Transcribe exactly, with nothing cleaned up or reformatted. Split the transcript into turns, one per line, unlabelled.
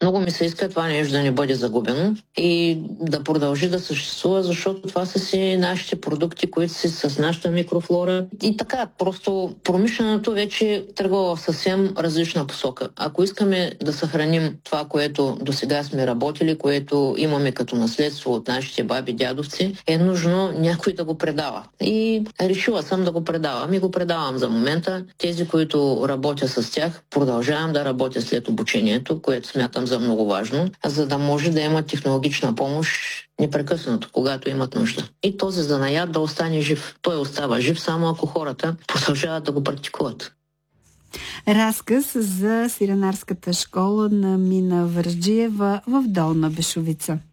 Много ми се иска това нещо да не бъде загубено и да продължи да съществува, защото това са си нашите продукти, които са с нашата микрофлора. И така, просто промишленото вече тръгва в съвсем различна посока. Ако искаме да съхраним това, което до сега сме работили, което имаме като наследство от нашите баби, дядовци, е нужно някой да го предава. И решила съм да го предавам и го предавам за момента. Тези, които работя с тях, продължавам да работя след обучението, което смятам за много важно, за да може да има технологична помощ непрекъснато, когато имат нужда. И този занаят да остане жив. Той остава жив само ако хората продължават да го практикуват.
Разказ за сиренарската школа на Мина Върджиева в Долна Бешовица.